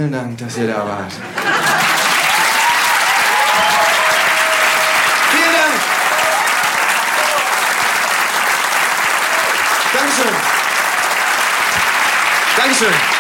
vielen Dank, dass ihr da wart. Vielen Dank. Dankeschön. Dankeschön.